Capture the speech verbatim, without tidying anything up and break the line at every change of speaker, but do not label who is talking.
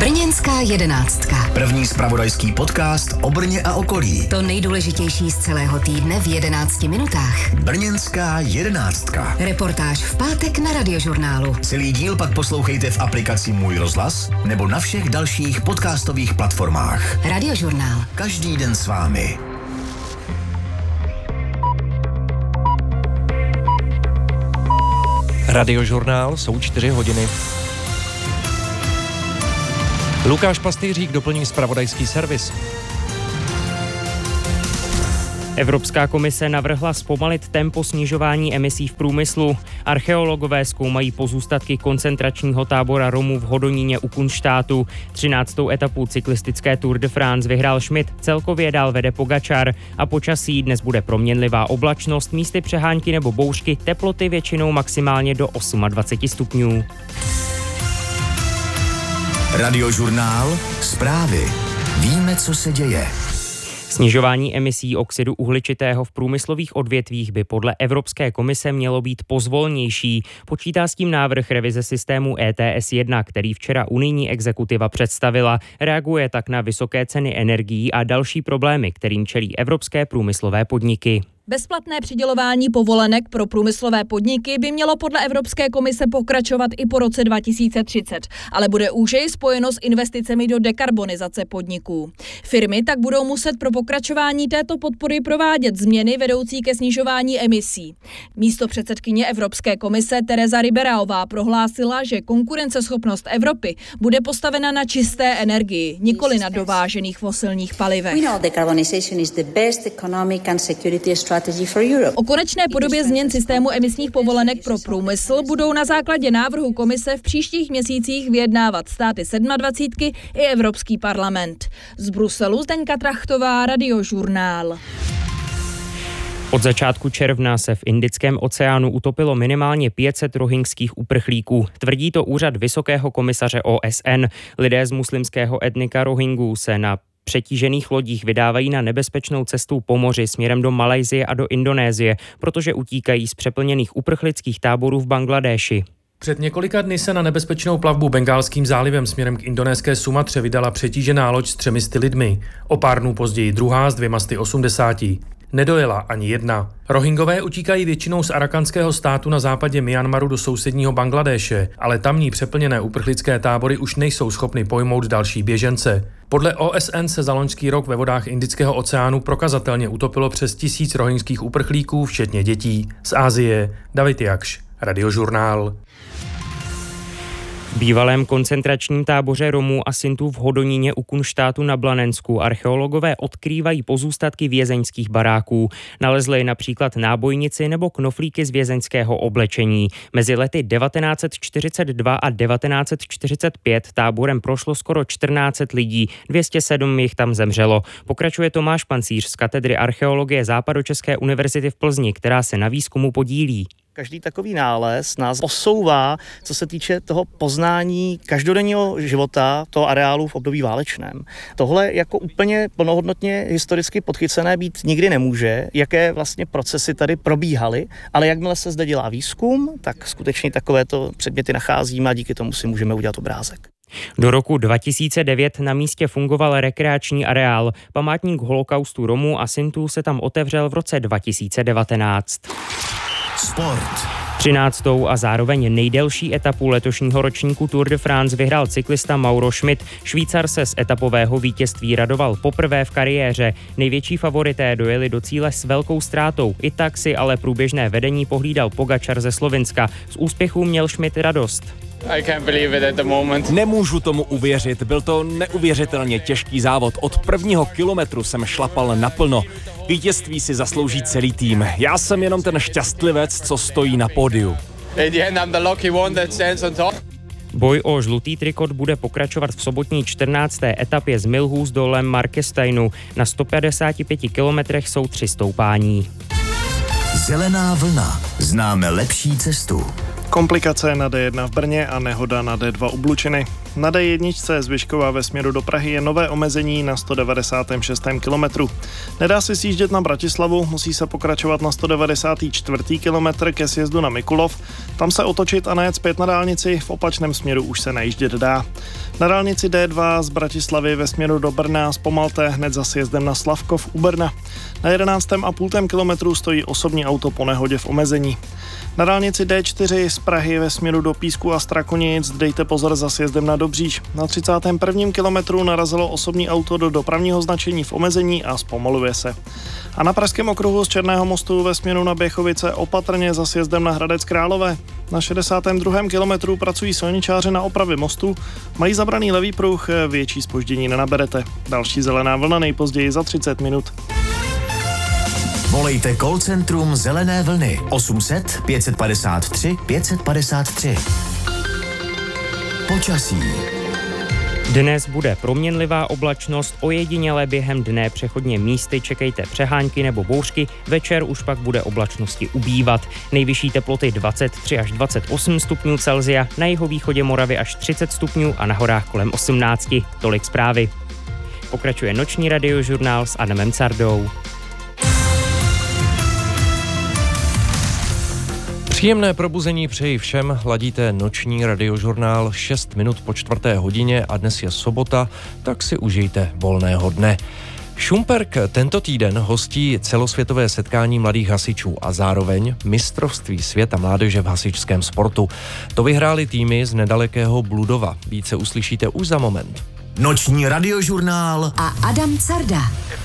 Brněnská jedenáctka.
První zpravodajský podcast o Brně a okolí.
To nejdůležitější z celého týdne v jedenácti minutách.
Brněnská jedenáctka.
Reportáž v pátek na Radiožurnálu.
Celý díl pak poslouchejte v aplikaci Můj rozhlas nebo na všech dalších podcastových platformách.
Radiožurnál.
Každý den s vámi.
Radiožurnál, jsou čtyři hodiny. Lukáš Pastýřík doplní zpravodajský servis.
Evropská komise navrhla zpomalit tempo snižování emisí v průmyslu. Archeologové zkoumají pozůstatky koncentračního tábora Romů v Hodoníně u Kunštátu. třináctou etapu cyklistické Tour de France vyhrál Schmidt, celkově dál vede Pogačar. A počasí dnes bude proměnlivá oblačnost, místy přehánky nebo bouřky, teploty většinou maximálně do dvacet osm stupňů.
Radiožurnál, zprávy. Víme, co se děje.
Snižování emisí oxidu uhličitého v průmyslových odvětvích by podle Evropské komise mělo být pozvolnější. Počítá s tím návrh revize systému E T S jedna, který včera unijní exekutiva představila. Reaguje tak na vysoké ceny energií a další problémy, kterým čelí evropské průmyslové podniky.
Bezplatné přidělování povolenek pro průmyslové podniky by mělo podle Evropské komise pokračovat i po roce dva tisíce třicet, ale bude úžej spojeno s investicemi do dekarbonizace podniků. Firmy tak budou muset pro pokračování této podpory provádět změny vedoucí ke snižování emisí. Místopředsedkyně Evropské komise Teresa Ribeiraová prohlásila, že konkurenceschopnost Evropy bude postavena na čisté energii, nikoli na dovážených fosilních palivech. O konečné podobě změn systému emisních povolenek pro průmysl budou na základě návrhu komise v příštích měsících vyjednávat státy dvacítky sedm i Evropský parlament. Z Bruselu Zdeňka Trachtová, Radiožurnál.
Od začátku června se v Indickém oceánu utopilo minimálně pět set rohingských uprchlíků. Tvrdí to úřad Vysokého komisaře O S N. Lidé z muslimského etnika Rohingů se na přetížených lodích vydávají na nebezpečnou cestu po moři směrem do Malajsie a do Indonésie, protože utíkají z přeplněných uprchlických táborů v Bangladéši.
Před několika dny se na nebezpečnou plavbu Bengálským zálivem směrem k indonéské Sumatře vydala přetížená loď s třemi sty lidmi. O pár dnů později druhá s dvěma sty osmdesáti. Nedojela ani jedna. Rohingové utíkají většinou z arakanského státu na západě Myanmaru do sousedního Bangladéše, ale tamní přeplněné uprchlické tábory už nejsou schopny pojmout další běžence. Podle O S N se za loňský rok ve vodách Indického oceánu prokazatelně utopilo přes tisíc rohingských uprchlíků, včetně dětí. Z Asie David Jakš, Radiožurnál.
V bývalém koncentračním táboře Romů a Sintů v Hodoníně u Kunštátu na Blanensku archeologové odkrývají pozůstatky vězeňských baráků. Nalezli například nábojnici nebo knoflíky z vězeňského oblečení. Mezi lety devatenáct set čtyřicet dva a devatenáct set čtyřicet pět táborem prošlo skoro čtrnáct set lidí, dvě stě sedm jich tam zemřelo. Pokračuje Tomáš Pancíř z katedry archeologie Západočeské univerzity v Plzni, která se na výzkumu podílí.
Každý takový nález nás posouvá, co se týče toho poznání každodenního života toho areálu v období válečném. Tohle jako úplně plnohodnotně historicky podchycené být nikdy nemůže, jaké vlastně procesy tady probíhaly, ale jakmile se zde dělá výzkum, tak skutečně takovéto předměty nacházíme a díky tomu si můžeme udělat obrázek.
Do roku dva tisíce devět na místě fungoval rekreační areál. Památník holokaustu Romů a Sintů se tam otevřel v roce dva tisíce devatenáct.
Sport.
třináctou a zároveň nejdelší etapu letošního ročníku Tour de France vyhrál cyklista Mauro Schmidt. Švýcar se z etapového vítězství radoval poprvé v kariéře. Největší favorité dojeli do cíle s velkou ztrátou. I tak si ale průběžné vedení pohlídal Pogačar ze Slovinska. Z úspěchů měl Schmidt radost.
Nemůžu tomu uvěřit, byl to neuvěřitelně těžký závod. Od prvního kilometru jsem šlapal naplno. Vítězství si zaslouží celý tým. Já jsem jenom ten šťastlivec, co stojí na pódiu.
Boj o žlutý trikot bude pokračovat v sobotní čtrnácté etapě z Milhous do Lem Markesteinu. Na sto padesáti pěti kilometrech jsou tři stoupání.
Zelená vlna. Známe lepší cestu.
Komplikace na D jedna v Brně a nehoda na D dva u Blučiny. Na D jedna Zvyšková ve směru do Prahy je nové omezení na sto devadesátém šestém kilometru. Nedá se sjíždět na Bratislavu, musí se pokračovat na sto devadesátém čtvrtém kilometr ke sjezdu na Mikulov. Tam se otočit a najet zpět na dálnici, v opačném směru už se najíždět dá. Na dálnici D dva z Bratislavy ve směru do Brna zpomalte hned za sjezdem na Slavkov u Brna. Na jedenáctém a půl kilometru stojí osobní auto po nehodě v omezení. Na dálnici D čtyři z Prahy ve směru do Písku a Strakonic dejte pozor za sjezdem na Dobříž. Na třicátém prvním kilometru narazilo osobní auto do dopravního značení v omezení a zpomaluje se. A na Pražském okruhu z Černého mostu ve směru na Běchovice opatrně za sjezdem na Hradec Králové. Na šedesátém druhém kilometru pracují silničáři na opravě mostu, mají zabraný levý pruh, větší zpoždění nenaberete. Další zelená vlna nejpozději za třicet minut.
Volejte call centrum Zelené vlny osm set pět padesát tři pět padesát tři. Počasí.
Dnes bude proměnlivá oblačnost, ojediněle během dne přechodně místy čekejte přehánky nebo bouřky, večer už pak bude oblačnosti ubývat. Nejvyšší teploty dvacet tři až dvacet osm stupňů Celsia, na jihovýchodě Moravy až třicet stupňů a na horách kolem osmnáct. Tolik zprávy. Pokračuje noční radiožurnál s Adamem Cardou.
Příjemné probuzení přeji všem, ladíte noční radiožurnál šest minut po čtvrté hodině a dnes je sobota, tak si užijte volného dne. Šumperk tento týden hostí celosvětové setkání mladých hasičů a zároveň mistrovství světa mládeže v hasičském sportu. To vyhrály týmy z nedalekého Bludova. Více uslyšíte už za moment.
Noční radiožurnál
a Adam Carda.